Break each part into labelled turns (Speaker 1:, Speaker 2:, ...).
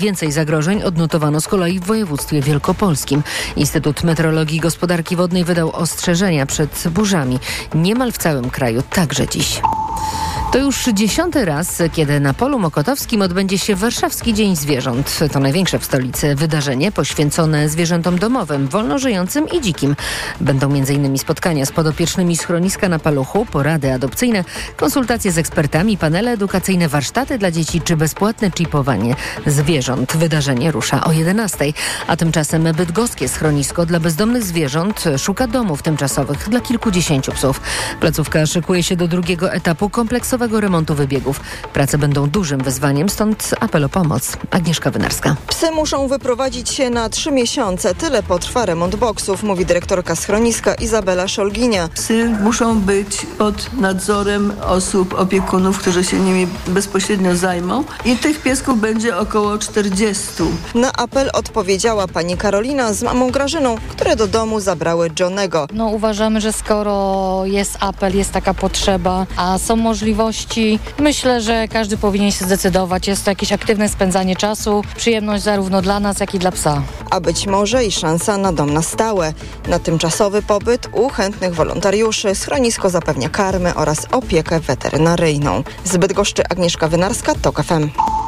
Speaker 1: Więcej zagrożeń odnotowano z kolei w województwie wielkopolskim. Instytut Meteorologii i Gospodarki Wodnej wydał ostrzeżenia przed burzami. Niemal w całym kraju, także dziś. To już 10. raz, kiedy na Polu Mokotowskim odbędzie się Warszawski Dzień Zwierząt. To największe w stolicy wydarzenie poświęcone zwierzętom domowym, wolnożyjącym i dzikim. Będą m.in. spotkania z podopiecznymi schroniska na Paluchu, porady adopcyjne, konsultacje z ekspertami, panele edukacyjne, warsztaty dla dzieci czy bezpłatne czipowanie zwierząt. Wydarzenie rusza o 11. A tymczasem bydgoskie schronisko dla bezdomnych zwierząt szuka domów tymczasowych dla kilkudziesięciu psów. Placówka szykuje się do drugiego etapu kompleksowego remontu wybiegów. Prace będą dużym wyzwaniem, stąd apel o pomoc. Agnieszka Wynarska.
Speaker 2: Psy muszą wyprowadzić się na 3 miesiące. Tyle potrwa remont boksów, mówi dyrektorka schroniska Izabela Szolginia.
Speaker 3: Psy muszą być pod nadzorem osób, opiekunów, którzy się nimi bezpośrednio zajmą i tych piesków będzie około 40.
Speaker 2: Na apel odpowiedziała pani Karolina z mamą Grażyną, które do domu zabrały Johnego.
Speaker 4: Uważamy, że skoro jest apel, jest taka potrzeba, a są możliwości, myślę, że każdy powinien się zdecydować. Jest to jakieś aktywne spędzanie czasu, przyjemność zarówno dla nas, jak i dla psa.
Speaker 2: A być może i szansa na dom na stałe. Na tymczasowy pobyt u chętnych wolontariuszy schronisko zapewnia karmę oraz opiekę weterynaryjną. Z Bydgoszczy Agnieszka Wynarska, TOK FM.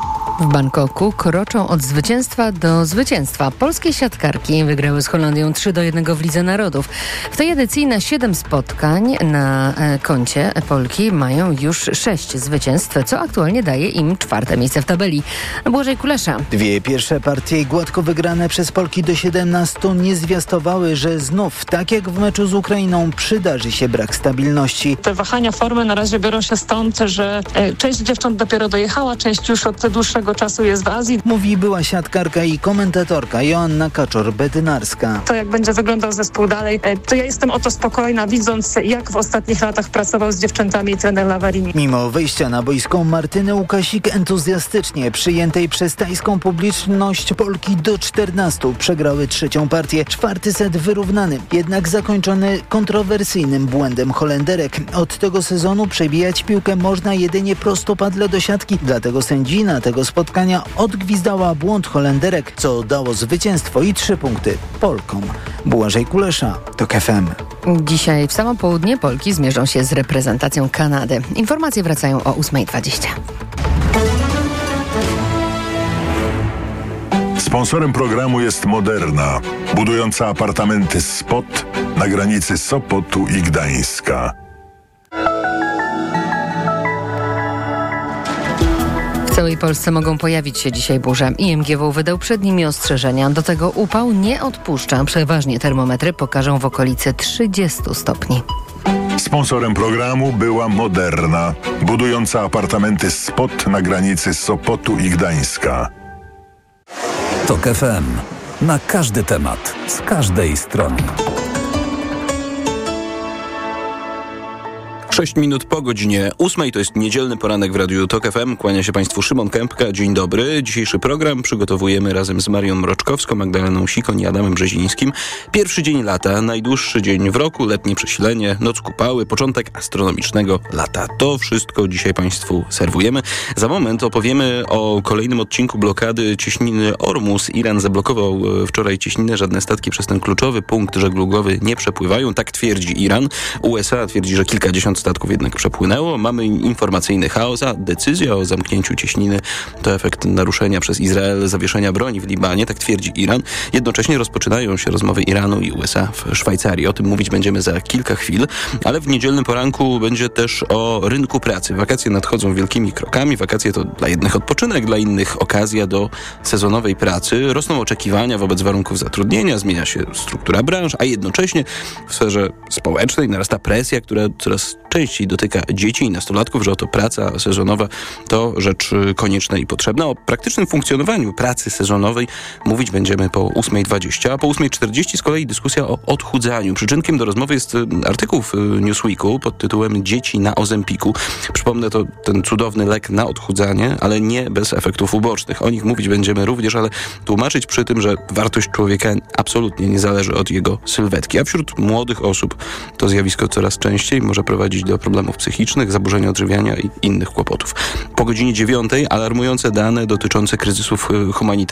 Speaker 1: W Bangkoku kroczą od zwycięstwa do zwycięstwa. Polskie siatkarki wygrały z Holandią 3-1 w Lidze Narodów. W tej edycji na 7 spotkań na koncie Polki mają już 6 zwycięstw, co aktualnie daje im 4. miejsce w tabeli. Błażej Kulesza.
Speaker 5: 2 pierwsze partie gładko wygrane przez Polki do 17 nie zwiastowały, że znów, tak jak w meczu z Ukrainą, przydarzy się brak stabilności.
Speaker 6: Te wahania formy na razie biorą się stąd, że część dziewcząt dopiero dojechała, część już od dłuższego czasu jest w Azji.
Speaker 5: Mówi była siatkarka i komentatorka Joanna Kaczor-Bedynarska.
Speaker 6: To jak będzie wyglądał zespół dalej, to ja jestem o to spokojna, widząc jak w ostatnich latach pracował z dziewczętami trener Lavarini.
Speaker 5: Mimo wyjścia na boisko Martyny Łukasik entuzjastycznie przyjętej przez tajską publiczność Polki do 14 przegrały 3. partię. 4. set wyrównany, jednak zakończony kontrowersyjnym błędem Holenderek. Od tego sezonu przebijać piłkę można jedynie prostopadle do siatki, dlatego sędzina tego spotkania odgwizdała błąd Holenderek, co dało zwycięstwo i 3 punkty Polkom. Błażej Kulesza, TOK FM.
Speaker 1: Dzisiaj w samo południe Polki zmierzą się z reprezentacją Kanady. Informacje wracają o 8:20.
Speaker 7: Sponsorem programu jest Moderna, budująca apartamenty Spot na granicy Sopotu i Gdańska.
Speaker 1: W całej Polsce mogą pojawić się dzisiaj burze. IMGW wydał przed nimi ostrzeżenia. Do tego upał nie odpuszcza. Przeważnie termometry pokażą w okolicy 30 stopni.
Speaker 7: Sponsorem programu była Moderna, budująca apartamenty Spot na granicy Sopotu i Gdańska.
Speaker 8: TOK FM. Na każdy temat, z każdej strony.
Speaker 9: 6 minut po godzinie 8. To jest niedzielny poranek w Radiu TOK FM. Kłania się Państwu Szymon Kępka. Dzień dobry. Dzisiejszy program przygotowujemy razem z Marią Mroczkowską, Magdaleną Sikoń i Adamem Brzezińskim. Pierwszy dzień lata, najdłuższy dzień w roku, letnie przesilenie, noc kupały, początek astronomicznego lata. To wszystko dzisiaj Państwu serwujemy. Za moment opowiemy o kolejnym odcinku blokady cieśniny Ormus. Iran zablokował wczoraj cieśninę. Żadne statki przez ten kluczowy punkt żeglugowy nie przepływają. Tak twierdzi Iran. USA twierdzi, że kilkadziesiąt statków jednak przepłynęło. Mamy informacyjny chaos, a decyzja o zamknięciu cieśniny to efekt naruszenia przez Izrael zawieszenia broni w Libanie, tak twierdzi Iran. Jednocześnie rozpoczynają się rozmowy Iranu i USA w Szwajcarii. O tym mówić będziemy za kilka chwil, ale w niedzielnym poranku będzie też o rynku pracy. Wakacje nadchodzą wielkimi krokami. Wakacje to dla jednych odpoczynek, dla innych okazja do sezonowej pracy. Rosną oczekiwania wobec warunków zatrudnienia, zmienia się struktura branż, a jednocześnie w sferze społecznej narasta presja, która coraz częściej dotyka dzieci i nastolatków, że oto praca sezonowa to rzecz konieczna i potrzebna. O praktycznym funkcjonowaniu pracy sezonowej mówić będziemy po 8:20, a po 8:40 z kolei dyskusja o odchudzaniu. Przyczynkiem do rozmowy jest artykuł w Newsweeku pod tytułem Dzieci na Ozempiku. Przypomnę, to ten cudowny lek na odchudzanie, ale nie bez efektów ubocznych. O nich mówić będziemy również, ale tłumaczyć przy tym, że wartość człowieka absolutnie nie zależy od jego sylwetki. A wśród młodych osób to zjawisko coraz częściej może prowadzić prowadzić do problemów psychicznych, zaburzenia odżywiania i innych kłopotów. Po godzinie 9 alarmujące dane dotyczące kryzysów humanitarnych